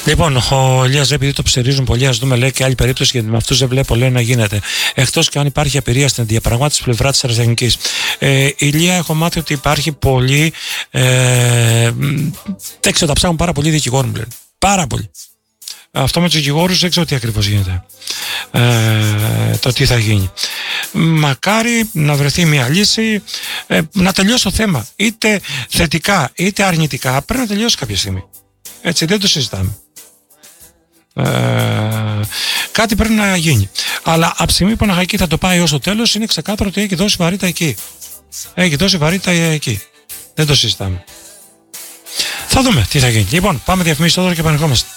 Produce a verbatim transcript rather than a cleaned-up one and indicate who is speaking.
Speaker 1: Λοιπόν, ο Ηλίας, επειδή το ψερίζουν πολλοί, ας δούμε, λέει, και άλλη περίπτωση, γιατί με αυτούς δεν βλέπω, λέει, να γίνεται. Εκτός και αν υπάρχει απειρία στην διαπραγμάτευση πλευρά της Αεραστεχνικής. Ε, Ηλία, έχω μάθει ότι υπάρχει πολύ. Ε, δεν ξέρω, τα ψάχνουν πάρα πολλοί δικηγόροι πλέον. Πάρα πολύ. Αυτό με τους δικηγόρους δεν ξέρω τι ακριβώς γίνεται. Ε, το τι θα γίνει. Μακάρι να βρεθεί μια λύση, ε, να τελειώσει το θέμα. Είτε θετικά είτε αρνητικά. Πρέπει να τελειώσει κάποια στιγμή. Έτσι, δεν το συζητάμε. Ε, κάτι πρέπει να γίνει. Αλλά από τη στιγμή που Παναχαϊκή θα το πάει ως το τέλος, είναι ξεκάθαρο ότι έχει δώσει βαρύτητα εκεί. Έχει δώσει βαρύτητα εκεί. Δεν το συζητάμε. Θα δούμε τι θα γίνει. Λοιπόν, πάμε διαφημίσεις τώρα και επανερχόμαστε.